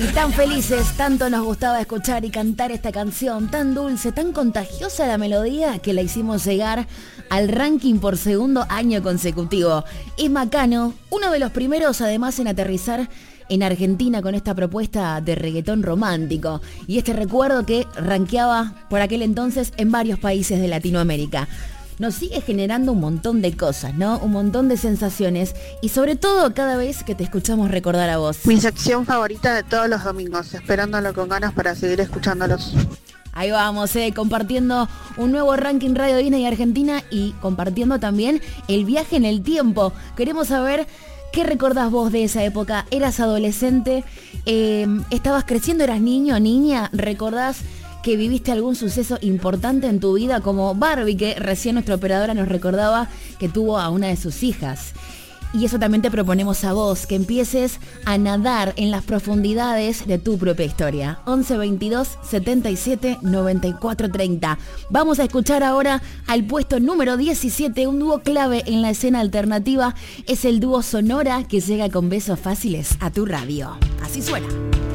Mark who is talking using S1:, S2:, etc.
S1: Y tan felices, tanto nos gustaba escuchar y cantar esta canción, tan dulce, tan contagiosa la melodía, que la hicimos llegar al ranking por segundo año consecutivo. Es Macano, uno de los primeros además en aterrizar en Argentina con esta propuesta de reggaetón romántico. Y este recuerdo que rankeaba por aquel entonces en varios países de Latinoamérica. Nos sigue generando un montón de cosas, ¿no? Un montón de sensaciones y sobre todo cada vez que te escuchamos recordar a vos.
S2: Mi sección favorita de todos los domingos, esperándolo con ganas para seguir escuchándolos.
S1: Ahí vamos, compartiendo un nuevo ranking Radio Disney Argentina y compartiendo también el viaje en el tiempo. Queremos saber qué recordás vos de esa época. ¿Eras adolescente? ¿Estabas creciendo? ¿Eras niño o niña? ¿Recordás que viviste algún suceso importante en tu vida como Barbie, que recién nuestra operadora nos recordaba que tuvo a una de sus hijas? Y eso también te proponemos a vos, que empieces a nadar en las profundidades de tu propia historia. 11 22 77 94 30. Vamos a escuchar ahora al puesto número 17, un dúo clave en la escena alternativa. Es el dúo Sonora, que llega con Besos Fáciles a tu radio. Así suena.